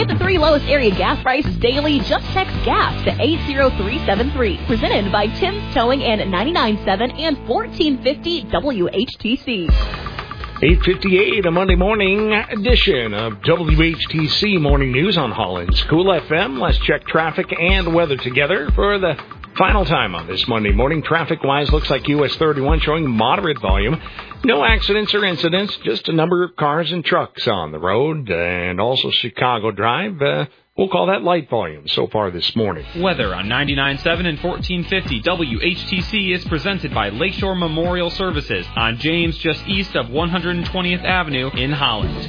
Get the 3 lowest area gas prices daily. Just text GAS to 80373. Presented by Tim's Towing and 99.7 and 1450 WHTC. 8:58, a Monday morning edition of WHTC Morning News on Holland's Cool FM. Let's check traffic and weather together for the final time on this Monday morning. Traffic-wise, looks like US 31 showing moderate volume. No accidents or incidents, just a number of cars and trucks on the road. And also Chicago Drive, we'll call that light volume so far this morning. Weather on 99.7 and 1450 WHTC is presented by Lakeshore Memorial Services on James, just east of 120th Avenue in Holland.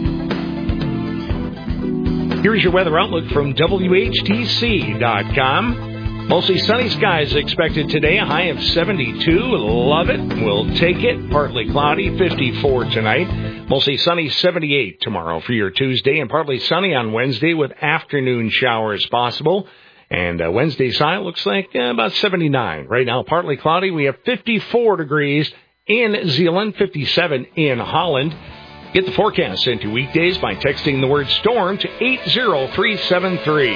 Here's your weather outlook from WHTC.com. Mostly sunny skies expected today, a high of 72. Love it. We'll take it. Partly cloudy, 54 tonight. Mostly sunny, 78 tomorrow for your Tuesday, and partly sunny on Wednesday with afternoon showers possible. And Wednesday's high looks like about 79. Right now, partly cloudy. We have 54 degrees in Zeeland, 57 in Holland. Get the forecast sent to weekdays by texting the word storm to 80373.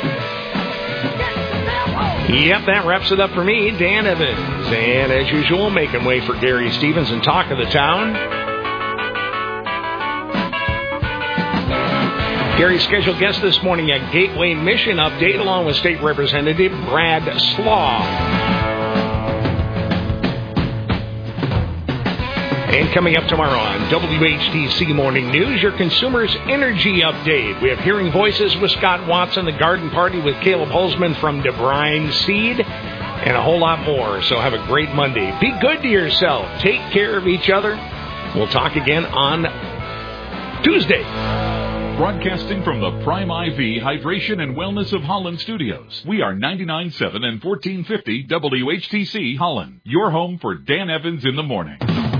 Yep, that wraps it up for me, Dan Evans. And as usual, making way for Gary Stevens and Talk of the Town. Gary's scheduled guest this morning, a Gateway Mission update along with State Representative Brad Slaw. And coming up tomorrow on WHTC Morning News, your Consumers Energy Update. We have Hearing Voices with Scott Watson, the Garden Party with Caleb Holzman from DeBrine Seed, and a whole lot more. So have a great Monday. Be good to yourself. Take care of each other. We'll talk again on Tuesday. Broadcasting from the Prime IV Hydration and Wellness of Holland studios. We are 99.7 and 1450 WHTC Holland. Your home for Dan Evans in the morning.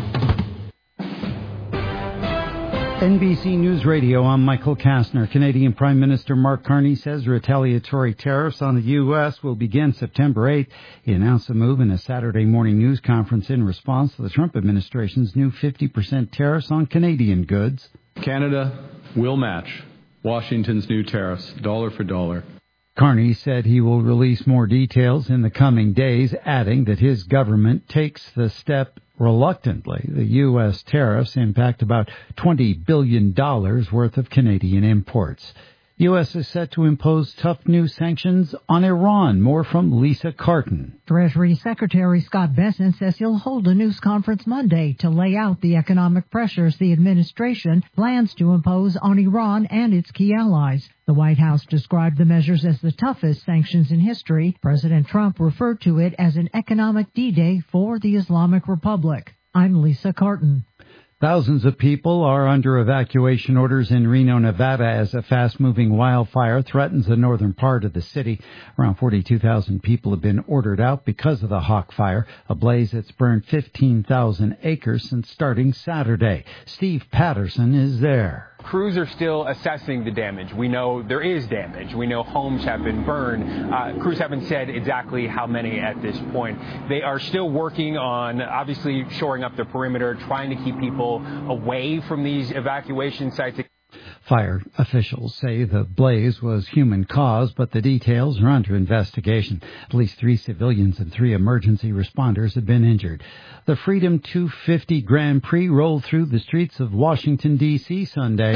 NBC News Radio, I'm Michael Kastner. Canadian Prime Minister Mark Carney says retaliatory tariffs on the U.S. will begin September 8th. He announced the move in a Saturday morning news conference in response to the Trump administration's new 50% tariffs on Canadian goods. Canada will match Washington's new tariffs, dollar for dollar. Carney said he will release more details in the coming days, adding that his government takes the step reluctantly. The U.S. tariffs impact about $20 billion worth of Canadian imports. The U.S. is set to impose tough new sanctions on Iran. More from Lisa Carton. Treasury Secretary Scott Bessent says he'll hold a news conference Monday to lay out the economic pressures the administration plans to impose on Iran and its key allies. The White House described the measures as the toughest sanctions in history. President Trump referred to it as an economic D-Day for the Islamic Republic. I'm Lisa Carton. Thousands of people are under evacuation orders in Reno, Nevada, as a fast-moving wildfire threatens the northern part of the city. Around 42,000 people have been ordered out because of the Hawk Fire, a blaze that's burned 15,000 acres since starting Saturday. Steve Patterson is there. Crews are still assessing the damage. We know there is damage. We know homes have been burned. Crews haven't said exactly how many at this point. They are still working on, obviously, shoring up the perimeter, trying to keep people away from these evacuation sites. Fire officials say the blaze was human caused, but the details are under investigation. At least 3 civilians and 3 emergency responders have been injured. The Freedom 250 Grand Prix rolled through the streets of Washington, D.C. Sunday.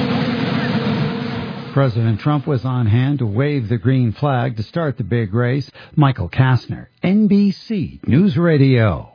President Trump was on hand to wave the green flag to start the big race. Michael Kastner, NBC News Radio.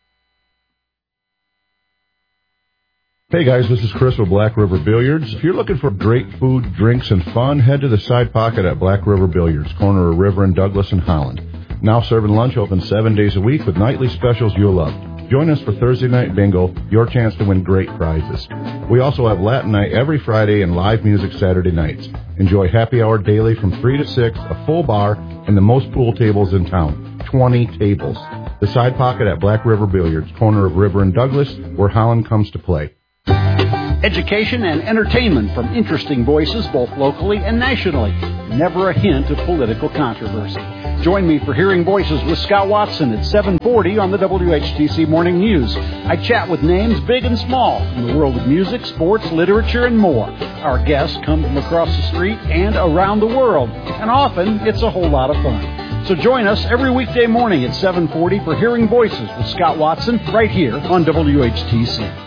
Hey guys, this is Chris with Black River Billiards. If you're looking for great food, drinks, and fun, head to the Side Pocket at Black River Billiards, corner of River and Douglas in Holland. Now serving lunch, open 7 days a week with nightly specials you'll love. Join us for Thursday Night Bingo, your chance to win great prizes. We also have Latin Night every Friday and live music Saturday nights. Enjoy happy hour daily from 3 to 6, a full bar, and the most pool tables in town, 20 tables. The Side Pocket at Black River Billiards, corner of River and Douglas, where Holland comes to play. Education and entertainment from interesting voices both locally and nationally. Never a hint of political controversy. Join me for Hearing Voices with Scott Watson at 7:40 on the WHTC Morning News. I chat with names big and small from the world of music, sports, literature, and more. Our guests come from across the street and around the world, and often it's a whole lot of fun. So join us every weekday morning at 7:40 for Hearing Voices with Scott Watson right here on WHTC.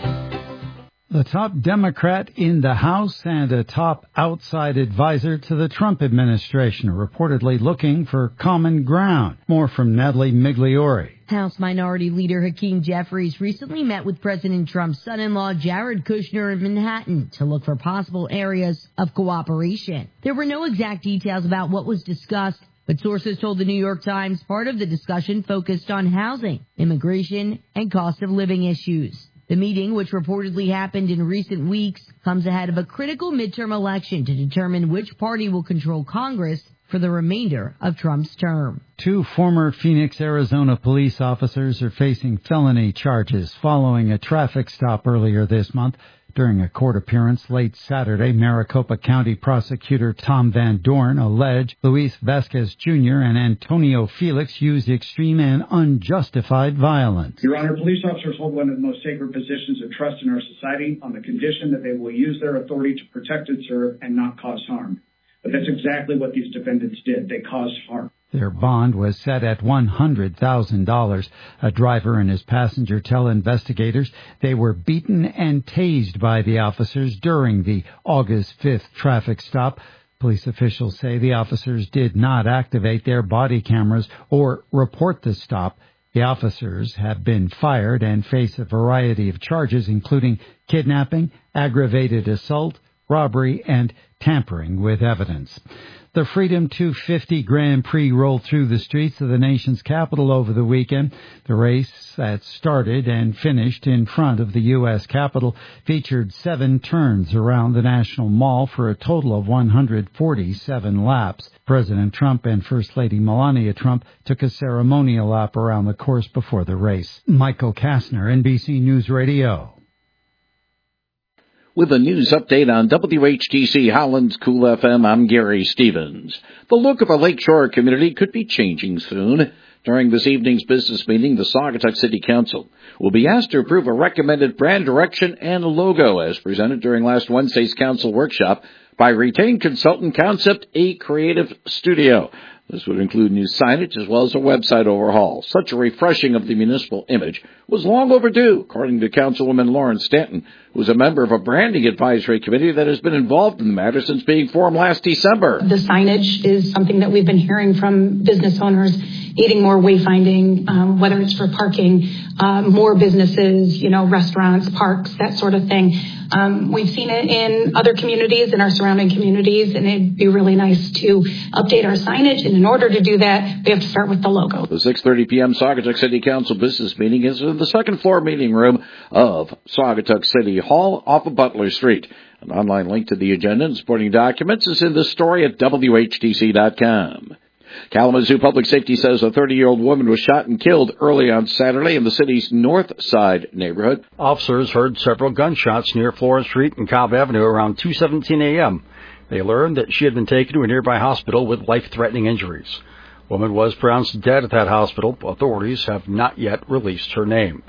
The top Democrat in the House and a top outside advisor to the Trump administration are reportedly looking for common ground. More from Natalie Migliori. House Minority Leader Hakeem Jeffries recently met with President Trump's son-in-law Jared Kushner in Manhattan to look for possible areas of cooperation. There were no exact details about what was discussed, but sources told the New York Times part of the discussion focused on housing, immigration, and cost of living issues. The meeting, which reportedly happened in recent weeks, comes ahead of a critical midterm election to determine which party will control Congress for the remainder of Trump's term. 2 former Phoenix, Arizona police officers are facing felony charges following a traffic stop earlier this month. During a court appearance late Saturday, Maricopa County Prosecutor Tom Van Dorn alleged Luis Vasquez Jr. and Antonio Felix used extreme and unjustified violence. Your Honor, police officers hold one of the most sacred positions of trust in our society on the condition that they will use their authority to protect and serve and not cause harm. But that's exactly what these defendants did. They caused harm. Their bond was set at $100,000. A driver and his passenger tell investigators they were beaten and tased by the officers during the August 5th traffic stop. Police officials say the officers did not activate their body cameras or report the stop. The officers have been fired and face a variety of charges, including kidnapping, aggravated assault, robbery, and tampering with evidence. The Freedom 250 Grand Prix rolled through the streets of the nation's capital over the weekend. The race that started and finished in front of the U.S. Capitol featured 7 turns around the National Mall for a total of 147 laps. President Trump and First Lady Melania Trump took a ceremonial lap around the course before the race. Michael Kastner, NBC News Radio. With a news update on WHTC Holland's Cool FM, I'm Gary Stevens. The look of a lakeshore community could be changing soon. During this evening's business meeting, the Saugatuck City Council will be asked to approve a recommended brand direction and logo as presented during last Wednesday's council workshop by retained consultant Concept A Creative Studio. This would include new signage as well as a website overhaul. Such a refreshing of the municipal image was long overdue, according to Councilwoman Lauren Stanton, who is a member of a branding advisory committee that has been involved in the matter since being formed last December. The signage is something that we've been hearing from business owners needing more wayfinding, whether it's for parking, more businesses, restaurants, parks, that sort of thing. We've seen it in other communities, in our surrounding communities, and it'd be really nice to update our signage. And in order to do that, we have to start with the logo. The 6:30 p.m. Saugatuck City Council business meeting is in the second floor meeting room of Saugatuck City Hall off of Butler Street. An online link to the agenda and supporting documents is in this story at WHTC.com. Kalamazoo Public Safety says a 30-year-old woman was shot and killed early on Saturday in the city's North Side neighborhood. Officers heard several gunshots near Florence Street and Cobb Avenue around 2:17 a.m. They learned that she had been taken to a nearby hospital with life-threatening injuries. The woman was pronounced dead at that hospital. Authorities have not yet released her name.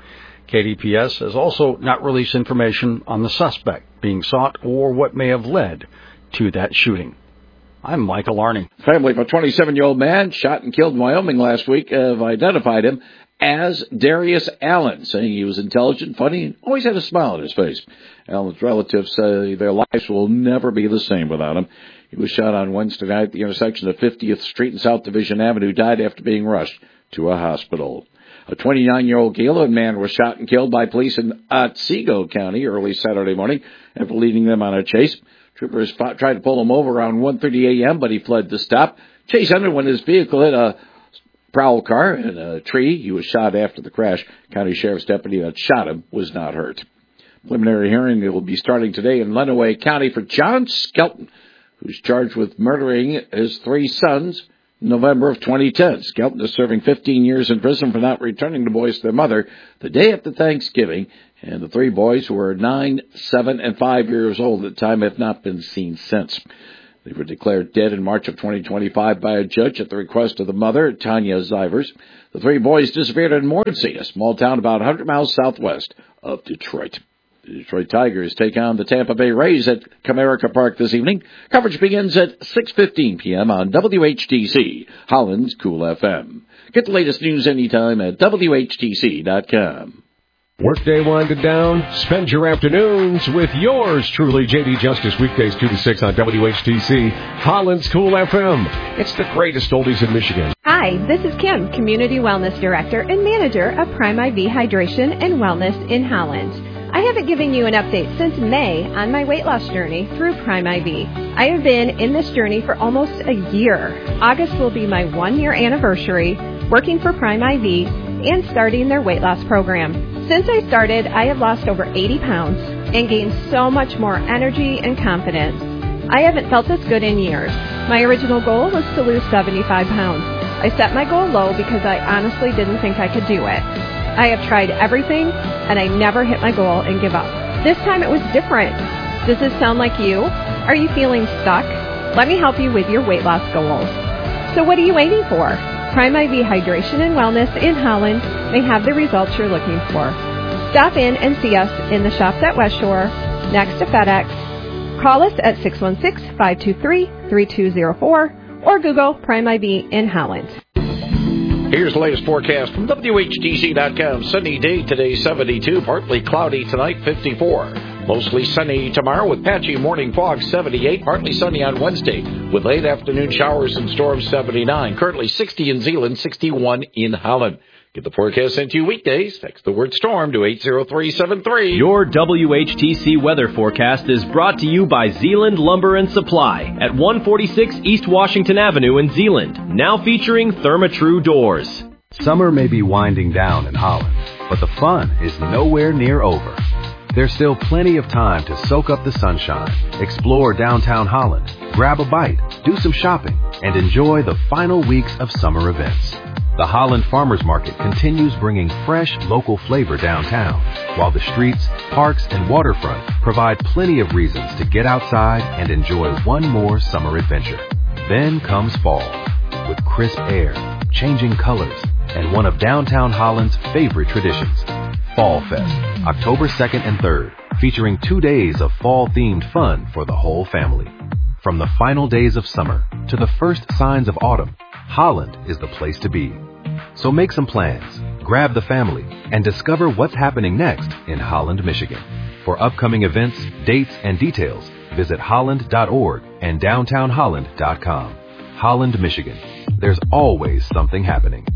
KDPS has also not released information on the suspect being sought or what may have led to that shooting. I'm Michael Arney. Family of a 27-year-old man shot and killed in Wyoming last week have identified him as Darius Allen, saying he was intelligent, funny, and always had a smile on his face. Allen's relatives say their lives will never be the same without him. He was shot on Wednesday night at the intersection of 50th Street and South Division Avenue, died after being rushed to a hospital. A 29-year-old Galen man was shot and killed by police in Otsego County early Saturday morning after leading them on a chase. Troopers tried to pull him over around 1:30 a.m., but he fled the stop. Chase ended when his vehicle hit a prowl car and a tree. He was shot after the crash. County Sheriff's deputy that shot him was not hurt. Preliminary hearing will be starting today in Lenawee County for John Skelton, who's charged with murdering his 3 sons in November of 2010. Skelton is serving 15 years in prison for not returning the boys to their mother the day after Thanksgiving. And the 3 boys, who were 9, 7, and 5 years old at the time, have not been seen since. They were declared dead in March of 2025 by a judge at the request of the mother, Tanya Zivers. The 3 boys disappeared in Mordsey, a small town about 100 miles southwest of Detroit. The Detroit Tigers take on the Tampa Bay Rays at Comerica Park this evening. Coverage begins at 6:15 p.m. on WHTC, Holland's Cool FM. Get the latest news anytime at WHTC.com. Workday winding down. Spend your afternoons with yours truly, J.D. Justice, weekdays 2 to 6 on WHTC, Holland's Cool FM. It's the greatest oldies in Michigan. Hi, this is Kim, Community Wellness Director and Manager of Prime IV Hydration and Wellness in Holland. I haven't given you an update since May on my weight loss journey through Prime IV. I have been in this journey for almost a year. August will be my 1-year anniversary working for Prime IV and starting their weight loss program. Since I started, I have lost over 80 pounds and gained so much more energy and confidence. I haven't felt this good in years. My original goal was to lose 75 pounds. I set my goal low because I honestly didn't think I could do it. I have tried everything, and I never hit my goal and give up. This time it was different. Does this sound like you? Are you feeling stuck? Let me help you with your weight loss goals. So what are you waiting for? Prime IV Hydration and Wellness in Holland may have the results you're looking for. Stop in and see us in the shops at West Shore, next to FedEx. Call us at 616-523-3204 or Google Prime IV in Holland. Here's the latest forecast from WHTC.com. Sunny day today, 72. Partly cloudy tonight, 54. Mostly sunny tomorrow with patchy morning fog, 78. Partly sunny on Wednesday with late afternoon showers and storms, 79. Currently 60 in Zeeland, 61 in Holland. Get the forecast sent to you weekdays. Text the word storm to 80373. Your WHTC weather forecast is brought to you by Zeeland Lumber and Supply at 146 East Washington Avenue in Zeeland. Now featuring Therma-Tru doors. Summer may be winding down in Holland, but the fun is nowhere near over. There's still plenty of time to soak up the sunshine, explore downtown Holland, grab a bite, do some shopping, and enjoy the final weeks of summer events. The Holland Farmers Market continues bringing fresh, local flavor downtown, while the streets, parks, and waterfront provide plenty of reasons to get outside and enjoy one more summer adventure. Then comes fall, with crisp air, changing colors, and one of downtown Holland's favorite traditions, Fall Fest, October 2nd and 3rd, featuring 2 days of fall-themed fun for the whole family. From the final days of summer to the first signs of autumn, Holland is the place to be. So make some plans, grab the family, and discover what's happening next in Holland, Michigan. For upcoming events, dates, and details, visit holland.org and downtownholland.com. Holland, Michigan. There's always something happening.